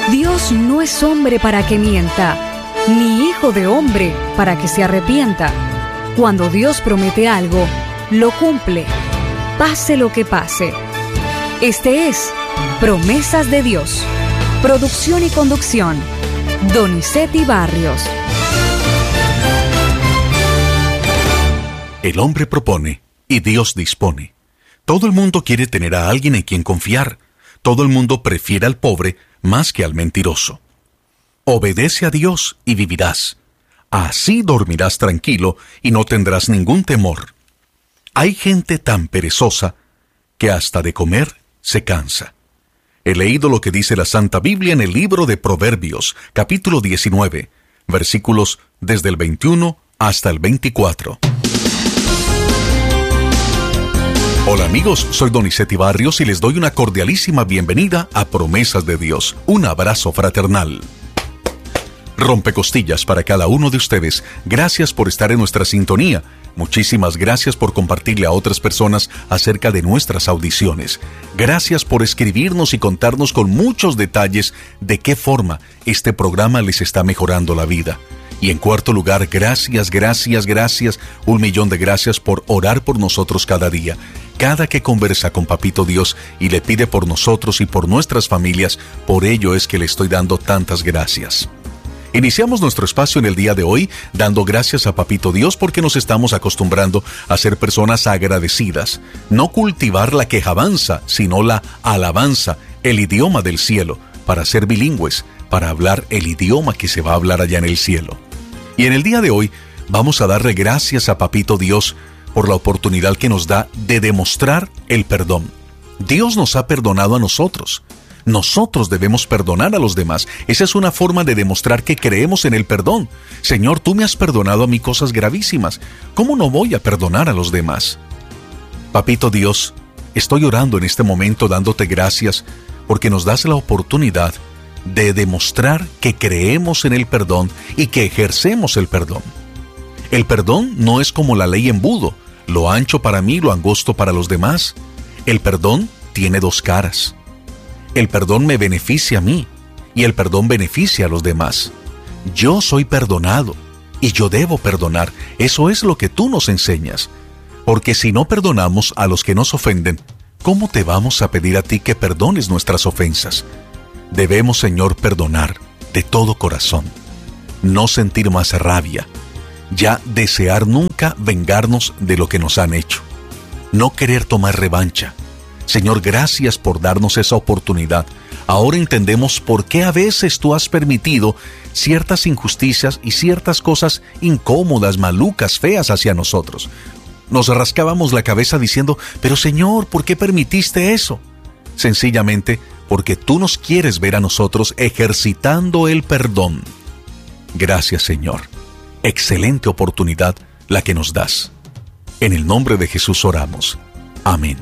Dios no es hombre para que mienta, ni hijo de hombre para que se arrepienta. Cuando Dios promete algo, lo cumple, pase lo que pase. Este es Promesas de Dios. Producción y conducción, Donizetti Barrios. El hombre propone y Dios dispone. Todo el mundo quiere tener a alguien en quien confiar. Todo el mundo prefiere al pobre más que al mentiroso. Obedece a Dios y vivirás. Así dormirás tranquilo y no tendrás ningún temor. Hay gente tan perezosa que hasta de comer se cansa. He leído lo que dice la Santa Biblia en el libro de Proverbios, capítulo 19, versículos desde el 21 hasta el 24. Hola amigos, soy Donizetti Barrios y les doy una cordialísima bienvenida a Promesas de Dios. Un abrazo fraternal. Rompecostillas para cada uno de ustedes. Gracias por estar en nuestra sintonía. Muchísimas gracias por compartirle a otras personas acerca de nuestras audiciones. Gracias por escribirnos y contarnos con muchos detalles de qué forma este programa les está mejorando la vida. Y en cuarto lugar, gracias, 1,000,000 de gracias por orar por nosotros cada día. Cada que conversa con Papito Dios y le pide por nosotros y por nuestras familias, por ello es que le estoy dando tantas gracias. Iniciamos nuestro espacio en el día de hoy dando gracias a Papito Dios porque nos estamos acostumbrando a ser personas agradecidas. No cultivar la quejabanza, sino la alabanza, el idioma del cielo, para ser bilingües, para hablar el idioma que se va a hablar allá en el cielo. Y en el día de hoy vamos a darle gracias a Papito Dios por la oportunidad que nos da de demostrar el perdón. Dios nos ha perdonado a nosotros. Nosotros debemos perdonar a los demás. Esa es una forma de demostrar que creemos en el perdón. Señor, tú me has perdonado a mí cosas gravísimas. ¿Cómo no voy a perdonar a los demás? Papito Dios, estoy orando en este momento dándote gracias porque nos das la oportunidad de demostrar que creemos en el perdón y que ejercemos el perdón. El perdón no es como la ley embudo, lo ancho para mí, lo angosto para los demás. El perdón tiene dos caras. El perdón me beneficia a mí y el perdón beneficia a los demás. Yo soy perdonado y yo debo perdonar. Eso es lo que tú nos enseñas. Porque si no perdonamos a los que nos ofenden, ¿cómo te vamos a pedir a ti que perdones nuestras ofensas? Debemos, Señor, perdonar de todo corazón. No sentir más rabia. Ya desear nunca vengarnos de lo que nos han hecho. No querer tomar revancha. Señor, gracias por darnos esa oportunidad. Ahora entendemos por qué a veces tú has permitido ciertas injusticias y ciertas cosas incómodas, malucas, feas hacia nosotros. Nos rascábamos la cabeza diciendo, pero Señor, ¿por qué permitiste eso? Sencillamente porque tú nos quieres ver a nosotros ejercitando el perdón. Gracias, Señor. Excelente oportunidad la que nos das. En el nombre de Jesús oramos. Amén.